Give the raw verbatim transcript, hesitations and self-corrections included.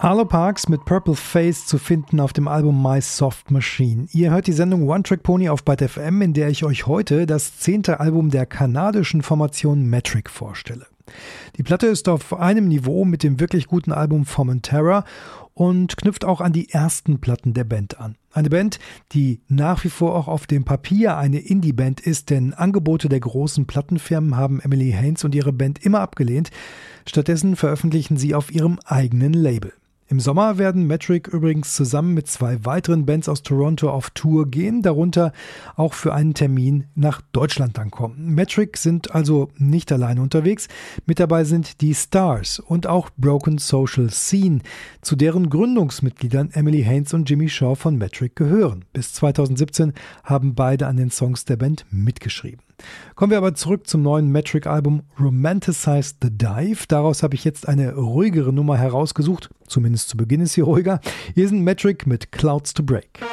Arlo Parks mit Purple Face zu finden auf dem Album My Soft Machine. Ihr hört die Sendung One Track Pony auf Byte F M, in der ich euch heute das zehnte Album der kanadischen Formation Metric vorstelle. Die Platte ist auf einem Niveau mit dem wirklich guten Album Formentera und knüpft auch an die ersten Platten der Band an. Eine Band, die nach wie vor auch auf dem Papier eine Indie-Band ist, denn Angebote der großen Plattenfirmen haben Emily Haines und ihre Band immer abgelehnt. Stattdessen veröffentlichen sie auf ihrem eigenen Label. Im Sommer werden Metric übrigens zusammen mit zwei weiteren Bands aus Toronto auf Tour gehen, darunter auch für einen Termin nach Deutschland dann kommen. Metric sind also nicht alleine unterwegs, mit dabei sind die Stars und auch Broken Social Scene, zu deren Gründungsmitgliedern Emily Haines und Jimmy Shaw von Metric gehören. Bis zweitausendsiebzehn haben beide an den Songs der Band mitgeschrieben. Kommen wir aber zurück zum neuen Metric-Album Romanticize the Dive. Daraus habe ich jetzt eine ruhigere Nummer herausgesucht. Zumindest zu Beginn ist sie ruhiger. Hier sind Metric mit Clouds to Break.